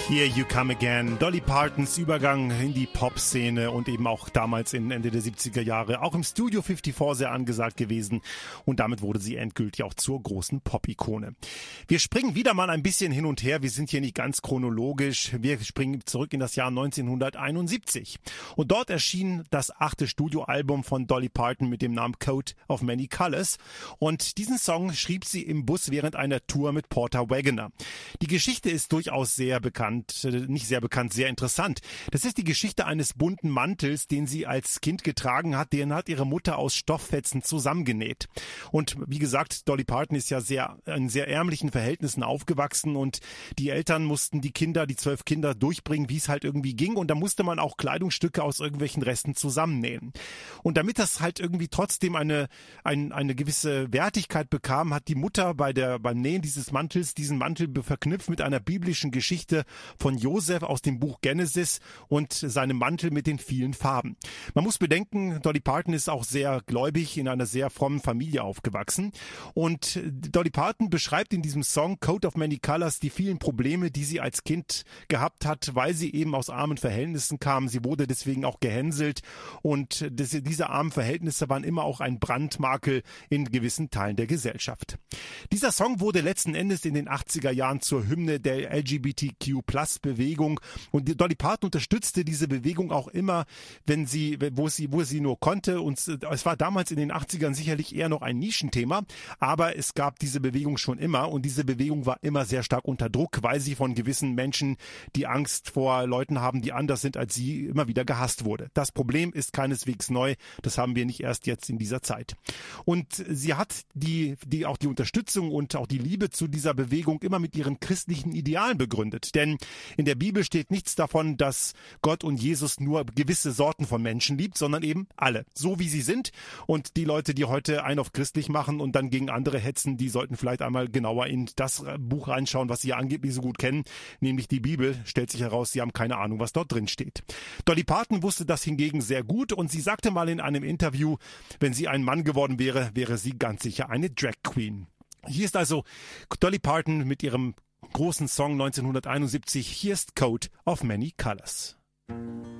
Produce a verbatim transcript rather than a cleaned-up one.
Here You Come Again, Dolly Partons Übergang in die Pop-Szene und eben auch damals in Ende der siebziger Jahre auch im Studio fünfundfünfzig sehr angesagt gewesen und damit wurde sie endgültig auch zur großen Pop-Ikone. Wir springen wieder mal ein bisschen hin und her, wir sind hier nicht ganz chronologisch, wir springen zurück in das Jahr neunzehnhunderteinundsiebzig und dort erschien das achte Studioalbum von Dolly Parton mit dem Namen Coat of Many Colors und diesen Song schrieb sie im Bus während einer Tour mit Porter Wagoner. Die Geschichte ist durchaus sehr bekannt. Nicht sehr bekannt, sehr interessant. Das ist die Geschichte eines bunten Mantels, den sie als Kind getragen hat. Den hat ihre Mutter aus Stofffetzen zusammengenäht. Und wie gesagt, Dolly Parton ist ja sehr in sehr ärmlichen Verhältnissen aufgewachsen und die Eltern mussten die Kinder, die zwölf Kinder durchbringen, wie es halt irgendwie ging. Und da musste man auch Kleidungsstücke aus irgendwelchen Resten zusammennähen. Und damit das halt irgendwie trotzdem eine, ein, eine gewisse Wertigkeit bekam, hat die Mutter bei der, beim Nähen dieses Mantels diesen Mantel verknüpft mit einer biblischen Geschichte von Josef aus dem Buch Genesis und seinem Mantel mit den vielen Farben. Man muss bedenken, Dolly Parton ist auch sehr gläubig in einer sehr frommen Familie aufgewachsen und Dolly Parton beschreibt in diesem Song Coat of Many Colors die vielen Probleme, die sie als Kind gehabt hat, weil sie eben aus armen Verhältnissen kam. Sie wurde deswegen auch gehänselt und das, diese armen Verhältnisse waren immer auch ein Brandmakel in gewissen Teilen der Gesellschaft. Dieser Song wurde letzten Endes in den achtziger Jahren zur Hymne der L G B T Q Plus Bewegung und die Dolly Parton unterstützte diese Bewegung auch immer, wenn sie, wo sie, wo sie nur konnte und es war damals in den achtzigern sicherlich eher noch ein Nischenthema, aber es gab diese Bewegung schon immer und diese Bewegung war immer sehr stark unter Druck, weil sie von gewissen Menschen, die Angst vor Leuten haben, die anders sind als sie, immer wieder gehasst wurde. Das Problem ist keineswegs neu, das haben wir nicht erst jetzt in dieser Zeit. Und sie hat die, die auch die Unterstützung und auch die Liebe zu dieser Bewegung immer mit ihren christlichen Idealen begründet, denn in der Bibel steht nichts davon, dass Gott und Jesus nur gewisse Sorten von Menschen liebt, sondern eben alle, so wie sie sind. Und die Leute, die heute einen auf christlich machen und dann gegen andere hetzen, die sollten vielleicht einmal genauer in das Buch reinschauen, was sie ja angeblich so gut kennen, nämlich die Bibel. Stellt sich heraus, sie haben keine Ahnung, was dort drin steht. Dolly Parton wusste das hingegen sehr gut und sie sagte mal in einem Interview, wenn sie ein Mann geworden wäre, wäre sie ganz sicher eine Drag Queen. Hier ist also Dolly Parton mit ihrem großen Song neunzehnhunderteinundsiebzig, hier ist Coat of Many Colors.